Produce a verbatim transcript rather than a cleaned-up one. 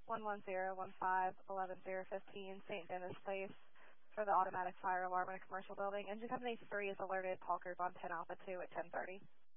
one one zero one five one one zero one five, Saint Dennis Place, for the automatic fire alarm in a commercial building. Engine Company three is alerted. Call group on ten Alpha two at ten thirty.